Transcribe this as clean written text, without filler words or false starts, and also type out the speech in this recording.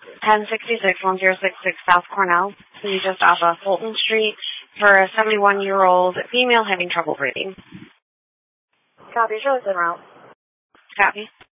1066 South Cornell, just off of Fulton Street, for a 71-year-old female having trouble breathing. Copy, show us en route. Copy.